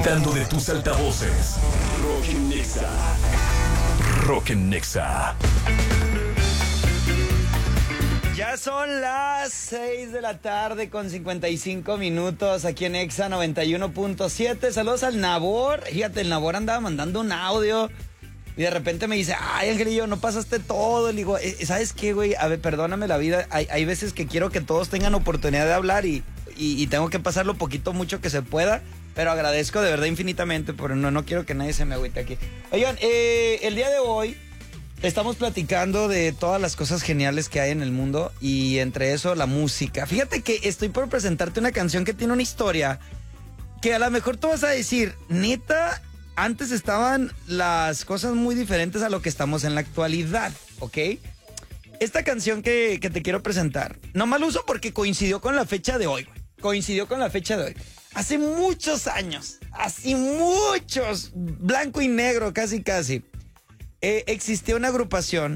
disfrutando de tus altavoces. Rock en Nexa. Rock en Nexa. Ya son las 6 de la tarde con 55 minutos aquí en Exa 91.7. Saludos al Nabor. Fíjate, el Nabor andaba mandando un audio y de repente me dice, ay, Angelillo, no pasaste todo. Le digo, ¿sabes qué, güey? A ver, perdóname la vida. Hay veces que quiero que todos tengan oportunidad de hablar y tengo que pasar lo poquito, mucho que se pueda. Pero agradezco de verdad infinitamente, pero no quiero que nadie se me agüite aquí. Oigan, el día de hoy estamos platicando de todas las cosas geniales que hay en el mundo y entre eso la música. Fíjate que estoy por presentarte una canción que tiene una historia que a lo mejor tú vas a decir, neta, antes estaban las cosas muy diferentes a lo que estamos en la actualidad, ¿ok? Esta canción que te quiero presentar, nomás lo uso porque coincidió con la fecha de hoy, güey. Coincidió con la fecha de hoy. Hace muchos años, así muchos, blanco y negro, casi, existía una agrupación